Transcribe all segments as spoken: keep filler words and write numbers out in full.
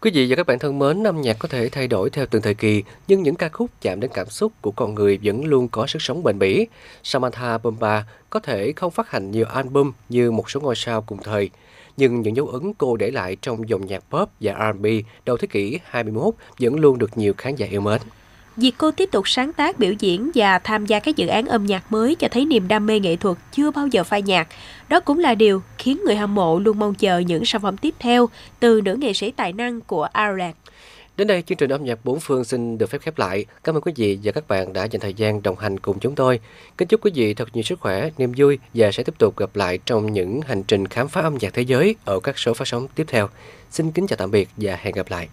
Quý vị và các bạn thân mến, âm nhạc có thể thay đổi theo từng thời kỳ, nhưng những ca khúc chạm đến cảm xúc của con người vẫn luôn có sức sống bền bỉ. Samantha Bomba có thể không phát hành nhiều album như một số ngôi sao cùng thời, nhưng những dấu ấn cô để lại trong dòng nhạc pop và R and B đầu thế kỷ hai mươi mốt vẫn luôn được nhiều khán giả yêu mến. Việc cô tiếp tục sáng tác, biểu diễn và tham gia các dự án âm nhạc mới cho thấy niềm đam mê nghệ thuật chưa bao giờ phai nhạt. Đó cũng là điều khiến người hâm mộ luôn mong chờ những sản phẩm tiếp theo từ nữ nghệ sĩ tài năng của Ireland. Đến đây, chương trình âm nhạc bốn phương xin được phép khép lại. Cảm ơn quý vị và các bạn đã dành thời gian đồng hành cùng chúng tôi. Kính chúc quý vị thật nhiều sức khỏe, niềm vui và sẽ tiếp tục gặp lại trong những hành trình khám phá âm nhạc thế giới ở các số phát sóng tiếp theo. Xin kính chào tạm biệt và hẹn gặp lại.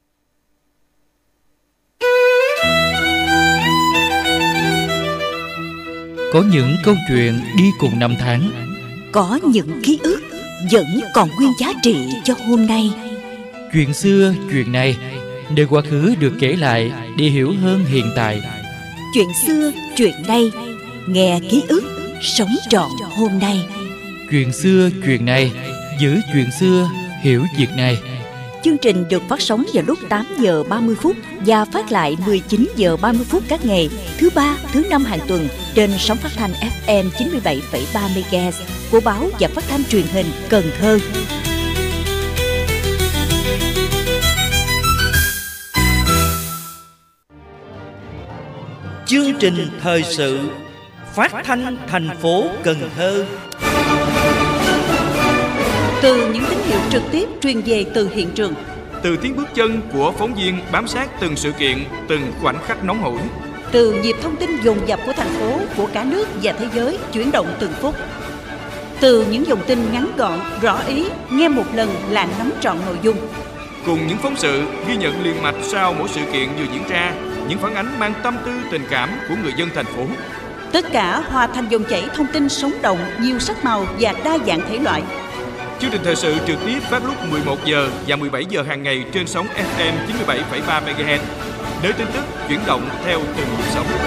Có những câu chuyện đi cùng năm tháng, có những ký ức vẫn còn nguyên giá trị cho hôm nay. Chuyện xưa, chuyện này, nơi quá khứ được kể lại để hiểu hơn hiện tại. Chuyện xưa, chuyện này, nghe ký ức, sống trọn hôm nay. Chuyện xưa, chuyện này, giữ chuyện xưa, hiểu việc này. Chương trình được phát sóng vào lúc tám giờ ba mươi phút và phát lại mười chín giờ ba mươi phút các ngày thứ ba, thứ năm hàng tuần trên sóng phát thanh ép em chín mươi bảy phẩy ba mê ga héc của báo và phát thanh truyền hình Cần Thơ. Chương trình thời sự phát thanh thành phố Cần Thơ. Từ những tín hiệu trực tiếp truyền về từ hiện trường, từ tiếng bước chân của phóng viên bám sát từng sự kiện, từng khoảnh khắc nóng hổi, từ nhịp thông tin dồn dập của thành phố, của cả nước và thế giới chuyển động từng phút, từ những dòng tin ngắn gọn, rõ ý, nghe một lần là nắm trọn nội dung. Cùng những phóng sự ghi nhận liền mạch sau mỗi sự kiện vừa diễn ra, những phản ánh mang tâm tư tình cảm của người dân thành phố. Tất cả hòa thành dòng chảy thông tin sống động, nhiều sắc màu và đa dạng thể loại. Chương trình thời sự trực tiếp phát lúc mười một giờ và mười bảy giờ hàng ngày trên sóng ép em chín mươi bảy phẩy ba mê ga héc. Nơi tin tức chuyển động theo từng nhịp sống.